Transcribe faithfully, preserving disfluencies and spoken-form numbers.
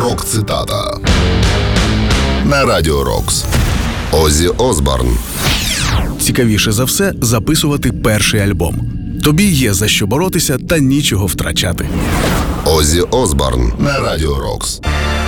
Рок-цитата на Радіо Рокс. Оззі Осборн. Цікавіше за все записувати перший альбом. Тобі є за що боротися та нічого втрачати. Оззі Осборн на Радіо Рокс.